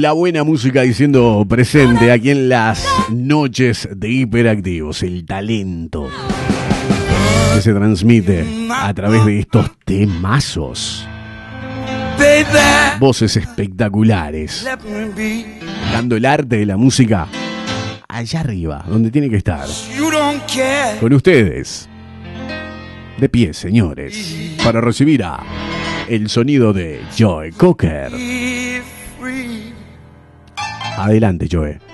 la buena música diciendo presente aquí en las noches de Hiperactivos. El talento que se transmite a través de estos temazos. Voces espectaculares. Dando el arte de la música allá arriba, donde tiene que estar. Con ustedes. De pie, señores. Para recibir a el sonido de Joe Cocker. Adelante, Joe.